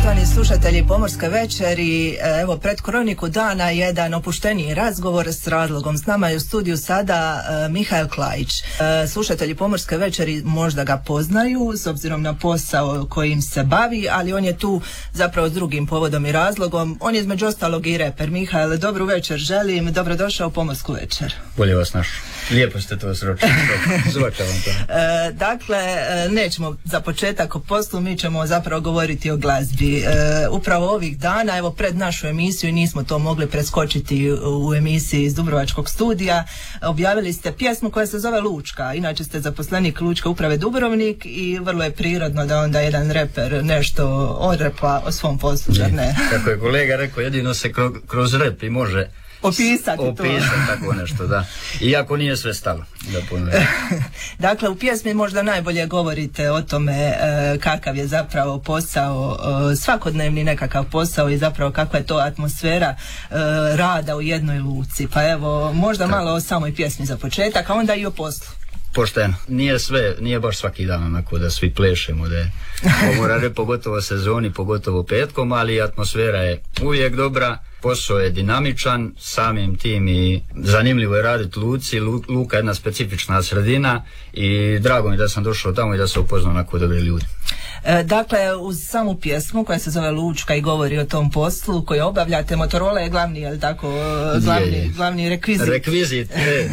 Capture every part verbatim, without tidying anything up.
Poštovani slušatelji Pomorske večeri, evo pred kroniku dana jedan opušteniji razgovor s razlogom. S nama je u studiju sada uh, Mihael Klajić. Uh, slušatelji Pomorske večeri možda ga poznaju s obzirom na posao kojim se bavi, ali on je tu zapravo s drugim povodom i razlogom. On je između ostalog i reper. Mihael, dobru večer želim, dobrodošao u Pomorsku večer. Bolje vas našao. Lijepo ste to sročili. Zvaka vam to. Uh, dakle, uh, nećemo za početak o poslu, mi ćemo zapravo govoriti o glazbi. E, upravo ovih dana, evo pred našu emisiju, nismo to mogli preskočiti u, u emisiji iz Dubrovačkog studija, objavili ste pjesmu koja se zove Lučka. Inače ste zaposlenik Lučke uprave Dubrovnik i vrlo je prirodno da onda jedan reper nešto odrepa o svom poslu, zar ne? Kako je kolega rekao, jedino se kroz, kroz rep i može opisati to. Opisati tako nešto, da. Iako nije sve stalo, da ponovim. Dakle, u pjesmi možda najbolje govorite o tome e, kakav je zapravo posao, e, svakodnevni nekakav posao i zapravo kakva je to atmosfera e, rada u jednoj luci. Pa evo, možda tako malo o samoj pjesmi za početak, a onda i o poslu. Pošteno. Nije sve, nije baš svaki dan onako da svi plešemo, da je pomorare, pogotovo sezoni, pogotovo petkom, ali atmosfera je uvijek dobra, posao je dinamičan, samim tim i zanimljivo je raditi luci, luka je jedna specifična sredina i drago mi da sam došao tamo i da se upoznao onako dobri ljudi. E, dakle, uz samu pjesmu koja se zove Lučka i govori o tom poslu koji obavljate, Motorola je glavni, je li tako, glavni, je, je. glavni rekvizit. Rekvizit, je.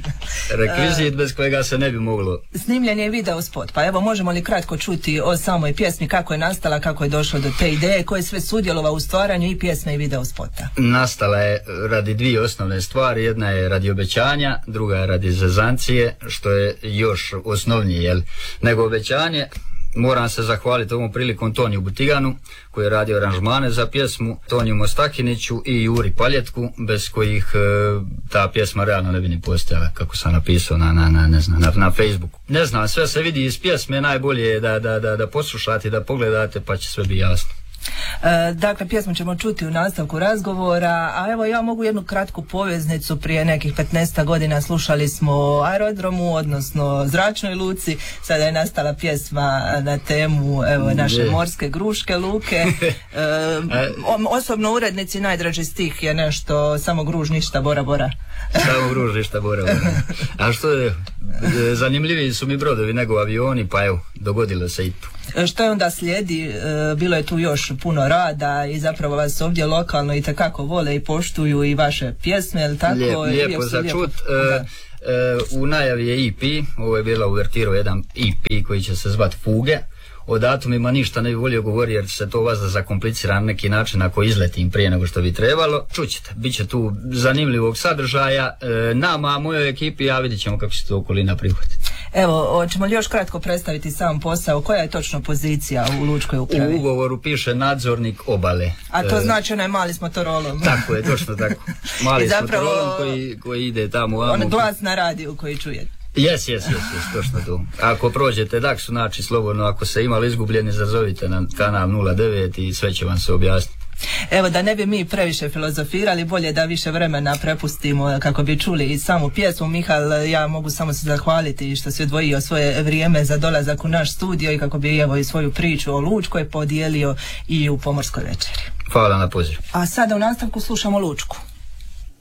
Rekvizit bez kojega se ne bi moglo. Snimljen je video spot, pa evo možemo li kratko čuti o samoj pjesmi, kako je nastala, kako je došlo do te ideje, ko je sve sudjelovao u stvaranju i pjesme i video spota? Nastala je radi dvije osnovne stvari, jedna je radi obećanja, druga je radi zezancije, što je još osnovnije, jel, nego obećanje. Moram se zahvaliti ovom prilikom Toniju Butiganu koji je radio aranžmane za pjesmu, Toniju Mostakiniću i Juri Paljetku, bez kojih e, ta pjesma realno ne bi ni postojala, kako sam napisao na, na, na, ne znam, na, na Facebooku. Ne znam, sve se vidi iz pjesme, najbolje je da, da, da, da poslušate, da pogledate, pa će sve biti jasno. E, dakle, pjesmu ćemo čuti u nastavku razgovora, a evo ja mogu jednu kratku poveznicu. Prije nekih petnaest godina slušali smo o aerodromu, odnosno zračnoj luci, sada je nastala pjesma na temu evo, naše morske Gruške luke. E, osobno urednici najdraži stih je nešto samo Gruž ništa Bora Bora. Samo Gruž ništa Bora Bora. A što je, zanimljiviji su mi brodovi nego avioni, pa evo, dogodilo se i tu. Što je onda slijedi? Bilo je tu još puno rada i zapravo vas ovdje lokalno i tekako vole i poštuju i vaše pjesme, je li tako? Lijep, lijepo za čut. E, e, u najavi je E P, ovo je bila uvertira jedan E P koji će se zvati Fuge. O datumima ništa ne bi volio govoriti jer se to vas da zakomplicira na neki način ako izletim prije nego što bi trebalo. Čućete, bit će tu zanimljivog sadržaja. E, nama, mojoj ekipi, ja vidit ćemo kako će to okolina prihvatiti. Evo, hoćemo li još kratko predstaviti sam posao? Koja je točno pozicija u Lučkoj upravi? U ugovoru piše nadzornik obale. A to znači onaj mali s Motorolom. Tako je, točno tako. Mali s Motorolom koji, koji ide tamo. On glas na radiju koji čujete. Jes, jes, jes, jes, točno tu. Ako prođete daksu, znači slobodno, ako se imali izgubljeni, zazovite na kanal nula devet i sve će vam se objasniti. Evo, da ne bi mi previše filozofirali, bolje da više vremena prepustimo kako bi čuli i samu pjesmu. Mihael, ja mogu samo se zahvaliti što si odvojio svoje vrijeme za dolazak u naš studio i kako bi evo i svoju priču o Lučkoj podijelio i u Pomorskoj večeri. Hvala na poziv. A sada u nastavku slušamo Lučku.